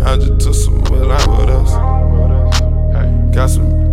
I just took some, but like what else? Got some